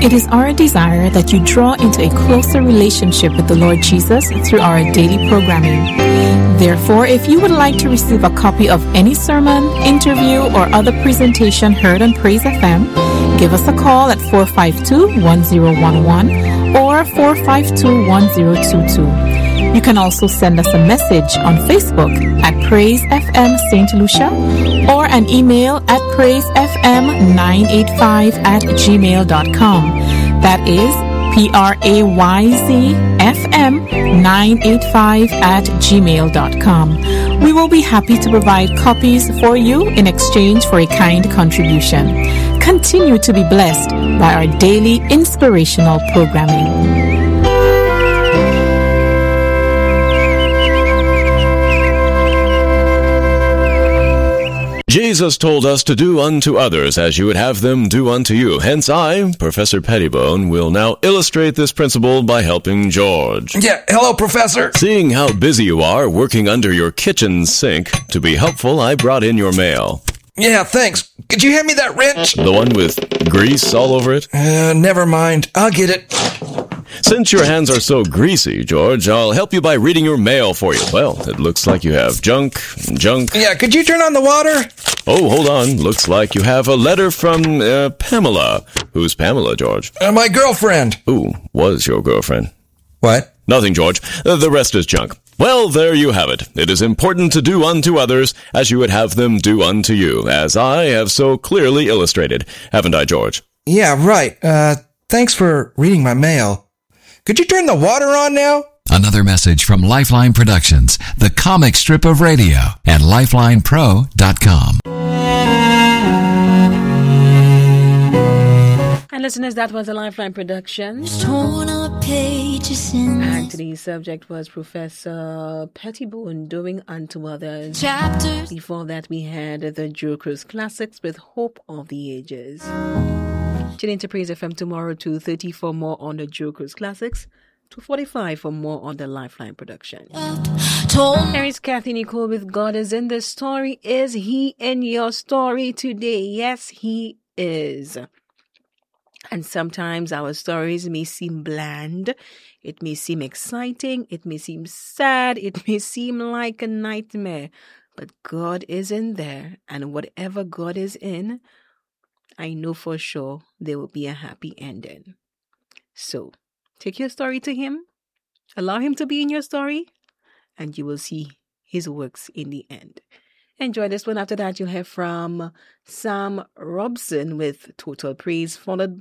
It is our desire that you draw into a closer relationship with the Lord Jesus through our daily programming. Therefore, if you would like to receive a copy of any sermon, interview, or other presentation heard on Praise FM, give us a call at 452-1011 or 452-1022. You can also send us a message on Facebook at Praise FM St. Lucia or an email at praisefm985@gmail.com. That is PRAYZFM985@gmail.com. We will be happy to provide copies for you in exchange for a kind contribution. Continue to be blessed by our daily inspirational programming. Jesus told us to do unto others as you would have them do unto you. Hence I, Professor Pettibone, will now illustrate this principle by helping George. Yeah, hello, Professor. Seeing how busy you are working under your kitchen sink, to be helpful, I brought in your mail. Yeah, thanks. Could you hand me that wrench? The one with grease all over it? Never mind. I'll get it. Since your hands are so greasy, George, I'll help you by reading your mail for you. Well, it looks like you have junk. Yeah, could you turn on the water? Oh, hold on. Looks like you have a letter from Pamela. Who's Pamela, George? My girlfriend. Who was your girlfriend? What? Nothing, George. The rest is junk. Well, there you have it. It is important to do unto others as you would have them do unto you, as I have so clearly illustrated. Haven't I, George? Yeah, right. Thanks for reading my mail. Could you turn the water on now? Another message from Lifeline Productions, the comic strip of radio, at lifelinepro.com. And listeners, that was a Lifeline Productions. Torn up pages in And today's subject was Professor Pettibone doing unto others. chapters. Before that, we had the Joe Cruz Classics with Hope of the Ages. Tune in to Praise FM tomorrow, 2:30 for more on the Joe Cruz Classics, 2:45 for more on the Lifeline Production. Torn Here is Kathy Nicole with God is in the Story. Is He in your story today? Yes, He is. And sometimes our stories may seem bland. It may seem exciting. It may seem sad. It may seem like a nightmare. But God is in there. And whatever God is in, I know for sure there will be a happy ending. So, take your story to Him. Allow Him to be in your story. And you will see His works in the end. Enjoy this one. After that, you'll hear from Sam Robson with Total Praise, followed